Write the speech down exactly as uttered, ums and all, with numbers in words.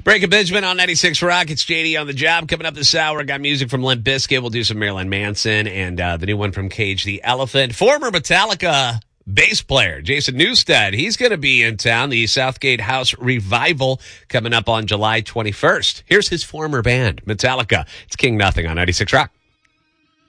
Breaking Benjamin on ninety-six Rock. It's J D on the job. Coming up this hour, got music from Limp Bizkit. We'll do some Marilyn Manson and uh, the new one from Cage the Elephant. Former Metallica bass player Jason Newsted. He's going to be in town. The Southgate House Revival coming up on July twenty-first. Here's his former band, Metallica. It's King Nothing on ninety-six Rock.